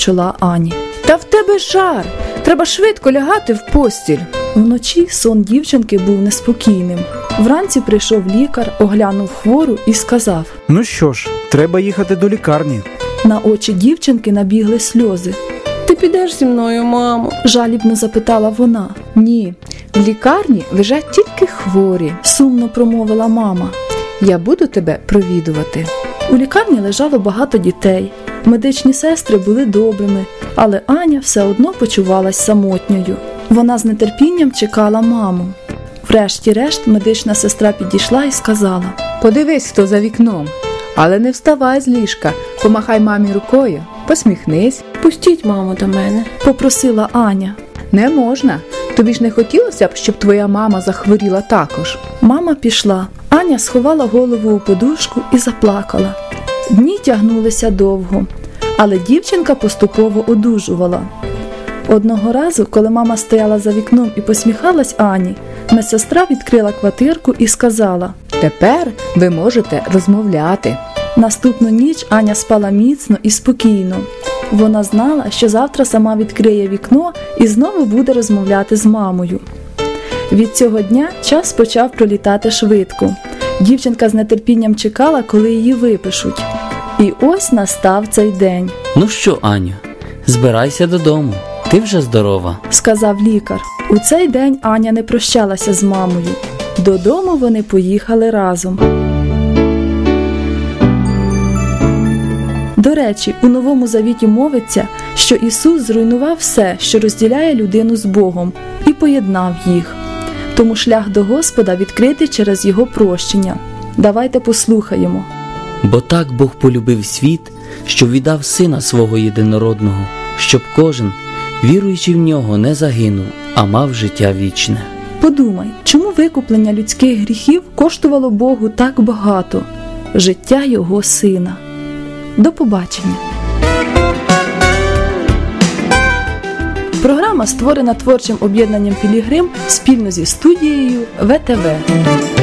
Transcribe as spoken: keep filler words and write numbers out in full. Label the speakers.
Speaker 1: чола Ані. «Та в тебе жар! Треба швидко лягати в постіль!» Вночі сон дівчинки був неспокійним. Вранці прийшов лікар, оглянув хвору і сказав:
Speaker 2: «Ну що ж, треба їхати до лікарні».
Speaker 1: На очі дівчинки набігли сльози.
Speaker 3: «Ти підеш зі мною, мамо?»
Speaker 1: – жалібно запитала вона.
Speaker 4: «Ні, в лікарні лежать тільки хворі», –
Speaker 1: сумно промовила мама.
Speaker 4: «Я буду тебе провідувати».
Speaker 1: У лікарні лежало багато дітей. Медичні сестри були добрими, але Аня все одно почувалась самотньою. Вона з нетерпінням чекала маму. Врешті-решт медична сестра підійшла і сказала:
Speaker 4: «Подивись, хто за вікном, але не вставай з ліжка, помахай мамі рукою, посміхнись».
Speaker 3: «Пустіть маму до мене»,
Speaker 1: – попросила Аня.
Speaker 4: «Не можна, тобі ж не хотілося б, щоб твоя мама захворіла також».
Speaker 1: Мама пішла. Аня сховала голову у подушку і заплакала. Дні тягнулися довго, але дівчинка поступово одужувала. Одного разу, коли мама стояла за вікном і посміхалась Ані, медсестра відкрила квартирку і сказала:
Speaker 4: «Тепер ви можете розмовляти».
Speaker 1: Наступну ніч Аня спала міцно і спокійно. Вона знала, що завтра сама відкриє вікно і знову буде розмовляти з мамою. Від цього дня час почав пролітати швидко. Дівчинка з нетерпінням чекала, коли її випишуть. І ось настав цей день.
Speaker 5: «Ну що, Аню, збирайся додому, ти вже здорова»,
Speaker 1: – сказав лікар. У цей день Аня не прощалася з мамою. Додому вони поїхали разом. До речі, у Новому Завіті мовиться, що Ісус зруйнував все, що розділяє людину з Богом, і поєднав їх. Тому шлях до Господа відкритий через Його прощення. Давайте послухаємо.
Speaker 5: «Бо так Бог полюбив світ, що віддав Сина Свого єдинородного, щоб кожен, віруючи в Нього, не загинув, а мав життя вічне».
Speaker 1: Подумай, чому викуплення людських гріхів коштувало Богу так багато? Життя Його Сина. До побачення. Програма створена творчим об'єднанням «Пілігрим» спільно зі студією ВТВ.